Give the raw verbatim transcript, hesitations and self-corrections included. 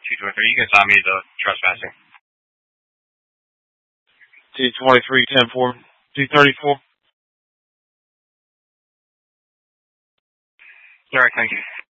two twenty-three. You can assign me the trespassing. T twenty-three ten four. T thirty-four. All right, thank you.